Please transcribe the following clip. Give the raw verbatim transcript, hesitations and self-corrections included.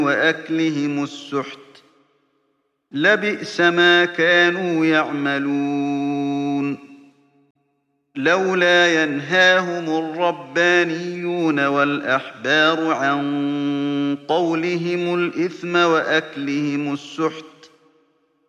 وأكلهم السحت لبئس ما كانوا يعملون لولا ينهاهم الربانيون والأحبار عن قولهم الإثم وأكلهم السحت